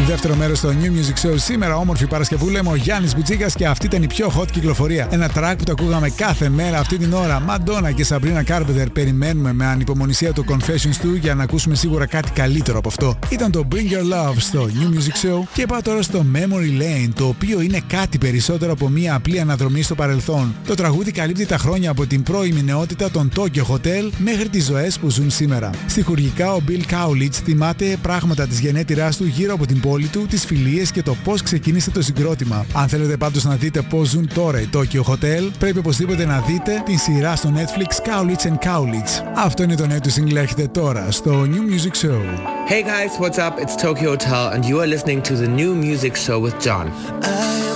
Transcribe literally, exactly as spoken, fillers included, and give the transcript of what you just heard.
Δεύτερο μέρος στο New Music Show σήμερα, όμορφη Παρασκευούλα. Ο Γιάννης Μπιτζίκας και αυτή ήταν η πιο hot κυκλοφορία. Ένα track που το ακούγαμε κάθε μέρα αυτή την ώρα. Madonna και Sabrina Carpenter. Περιμένουμε με ανυπομονησία το Confessions του για να ακούσουμε σίγουρα κάτι καλύτερο από αυτό. Ήταν το Bring Your Love στο New Music Show και πάω τώρα στο Memory Lane, το οποίο είναι κάτι περισσότερο από μία απλή αναδρομή στο παρελθόν. Το τραγούδι καλύπτει τα χρόνια από την πρώιμη νεότητα των Tokyo Hotel μέχρι τις ζωές που ζουν σήμερα. Στιχουργικά ο Bill Kaulitz θυμάται πράγματα της γενέτειράς του γύρω από την πόλη του, τις φιλίες και το πώς ξεκίνησε το συγκρότημα. Αν θέλετε πάντως να δείτε πώς ζουν τώρα οι Tokyo Hotel, πρέπει οπωσδήποτε να δείτε την σειρά στο Netflix Kaulitz and Kaulitz. Αυτό είναι το νέο του single, έρχεται τώρα στο New Music Show. Hey guys, what's up? It's Tokyo Hotel and you are listening to the New Music Show with John.